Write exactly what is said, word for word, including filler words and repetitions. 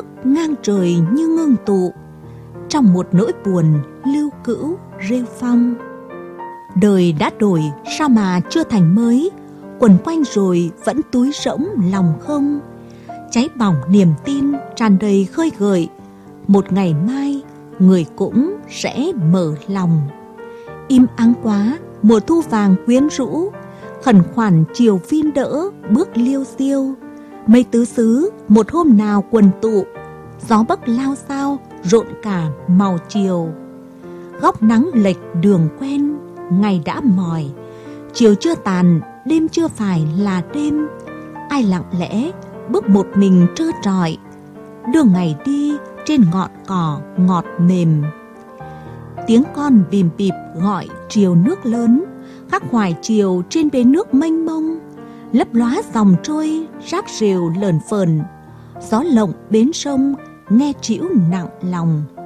ước ngang trời như ngưng tụ, trong một nỗi buồn lưu cữu rêu phong. Đời đã đổi sao mà chưa thành mới, quẩn quanh rồi vẫn túi rỗng lòng không. Cháy bỏng niềm tin tràn đầy khơi gợi, một ngày mai người cũng sẽ mở lòng. Im ắng quá mùa thu vàng quyến rũ, khẩn khoản chiều vin đỡ bước liêu xiêu. Mây tứ xứ một hôm nào quần tụ, gió bấc lao sao rộn cả màu chiều. Góc nắng lệch đường quen, ngày đã mỏi, chiều chưa tàn, đêm chưa phải là đêm. Ai lặng lẽ bước một mình trơ trọi, đưa ngày đi trên ngọn cỏ ngọt mềm. Tiếng con bìm bịp gọi triều nước lớn, khắc hoài chiều trên bến nước mênh mông. Lấp lóa dòng trôi rác rìu lởn phởn, gió lộng bến sông nghe trĩu nặng lòng.